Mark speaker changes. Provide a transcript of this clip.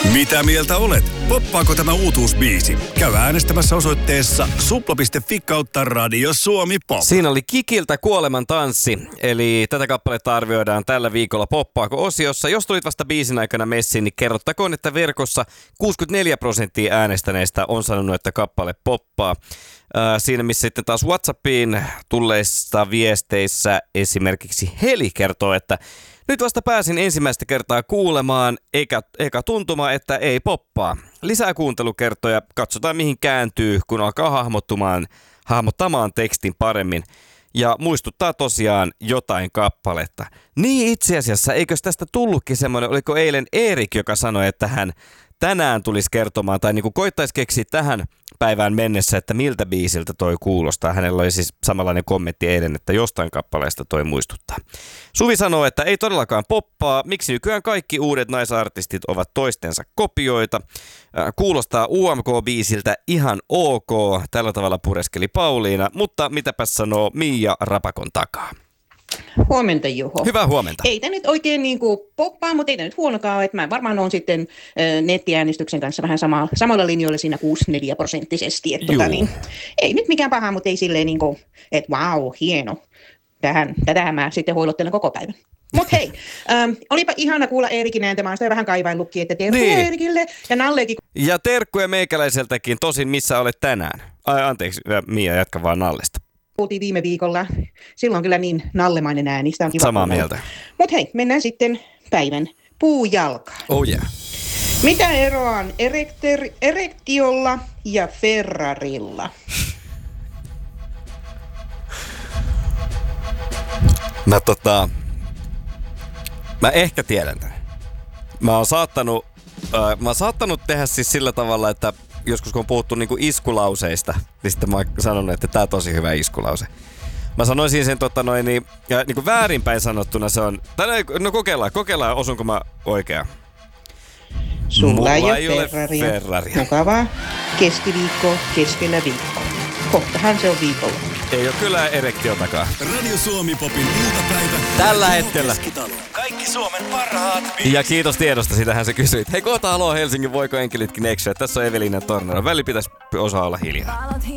Speaker 1: Mitä mieltä olet? Poppaako tämä uutuusbiisi? Käy äänestämässä osoitteessa supla.fi/Radio Suomi Pop.
Speaker 2: Siinä oli Kikiltä Kuoleman tanssi, eli tätä kappaletta arvioidaan tällä viikolla Poppaako-osiossa. Jos tulit vasta biisin aikana messiin, niin kerrottakoon, että verkossa 64% äänestäneistä on sanonut, että kappale poppaa. Siinä missä sitten taas WhatsAppiin tulleissa viesteissä esimerkiksi Heli kertoo, että nyt vasta pääsin ensimmäistä kertaa kuulemaan, eikä tuntuma, että ei poppaa. Lisää kuuntelukertoja, katsotaan mihin kääntyy, kun alkaa hahmottamaan tekstin paremmin. Ja muistuttaa tosiaan jotain kappaletta. Niin itse asiassa, eikös tästä tullutkin semmoinen, oliko eilen Erik, joka sanoi, että hän tänään tulisi kertomaan, tai niin kuin koittaisi keksiä tähän päivään mennessä, että miltä biisiltä toi kuulostaa. Hänellä oli siis samanlainen kommentti eilen, että jostain kappaleesta toi muistuttaa. Suvi sanoo, että ei todellakaan poppaa. Miksi nykyään kaikki uudet naisartistit ovat toistensa kopioita? Kuulostaa UMK-biisiltä ihan ok. Tällä tavalla pureskeli Pauliina, mutta mitäpäs sanoo Miia Rapakon takaa?
Speaker 3: Huomenta, Juho.
Speaker 2: Hyvää huomenta.
Speaker 3: Ei tämä nyt oikein poppaa, mutta ei tämä nyt huonokaan. Että mä varmaan on sitten nettiäänestyksen kanssa vähän samalla linjoilla siinä 64%. Niin, ei nyt mikään paha, mutta ei silleen että vau, hieno. Tätähän mä sitten hoilottelen koko päivän. Mutta hei, olipa ihana kuulla Eerikin ääntä. Mä oon sitä vähän kaivaillutkin, että terkkuja niin Eerikille ja Nallekin.
Speaker 2: Ja terkkuja meikäläiseltäkin. Tosin missä olet tänään? Anteeksi, Mia, jatka vaan Nallesta.
Speaker 3: Kuultiin viime viikolla. Silloin kyllä niin nallemainen ääni. Sitä on kiva
Speaker 2: samaa mieltä.
Speaker 3: Mutta hei, mennään sitten päivän puujalkaan.
Speaker 2: Oh yeah.
Speaker 3: Mitä eroa on erektiolla ja Ferrarilla?
Speaker 2: Mä ehkä tiedän tämän. Mä oon saattanut tehdä siis sillä tavalla, että joskus kun on puhuttu niinku iskulauseista, niin sitten mä oon sanonut, että tää on tosi hyvä iskulause. Mä sanoisin sen ja niinku väärinpäin sanottuna se on, no kokeillaan, osunko mä oikea?
Speaker 3: Sulla ei ole Ferraria. Mukavaa keskiviikko keskellä viikkoa. Kohtahan se on viikolla.
Speaker 2: Ei ole kyllä erektiotakaan.
Speaker 1: Radio Suomi Popin iltapäivä.
Speaker 2: Tällä hetkellä.
Speaker 1: Kaikki Suomen parhaat.
Speaker 2: Ja kiitos tiedosta, sitähän sä kysyit. Hei kohta haloo Helsingin, voiko enkelitkin eksyä? Tässä on Evelina Tornero. Väli pitäisi osaa olla hiljaa.